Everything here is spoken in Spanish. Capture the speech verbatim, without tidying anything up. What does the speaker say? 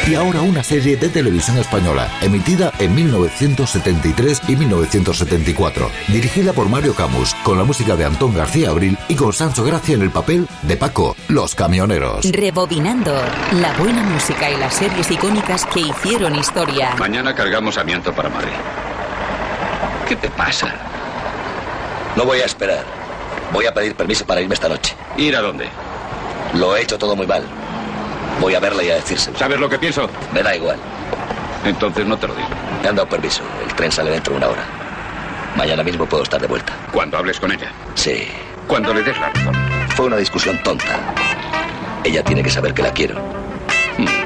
Y ahora una serie de televisión española, emitida en mil novecientos setenta y tres y mil novecientos setenta y cuatro, dirigida por Mario Camus, con la música de Antón García Abril y con Sancho Gracia en el papel de Paco, los camioneros. Rebobinando, la buena música y las series icónicas que hicieron historia. Mañana cargamos amianto para Madrid. ¿Qué te pasa? No voy a esperar. Voy a pedir permiso para irme esta noche. ¿Ir a dónde? Lo he hecho todo muy mal. Voy a verla y a decírselo. ¿Sabes lo que pienso? Me da igual. Entonces no te lo digo. Me han dado permiso. El tren sale dentro de una hora. Mañana mismo puedo estar de vuelta. ¿Cuándo hables con ella? Sí. Cuando le des la razón. Fue una discusión tonta. Ella tiene que saber que la quiero. Hmm.